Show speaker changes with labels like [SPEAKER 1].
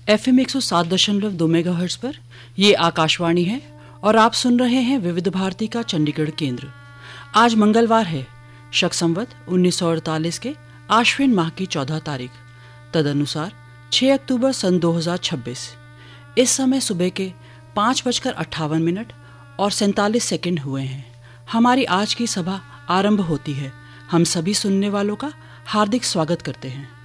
[SPEAKER 1] FM 107.2 megahertz पर ये आकाशवाणी है और आप सुन रहे हैं विविध भारती का चंडीगढ़ केंद्र। आज मंगलवार है, शक संवत 1948 के आश्विन माह की 14 तारीख, तदनुसार 6 अक्टूबर सन 2026। इस समय सुबह के 5:58 और 47 सेकंड हुए हैं। हमारी आज की सभा आरंभ होती है। हम सभी सुनने वालों का हार्दिक स्वागत करते हैं।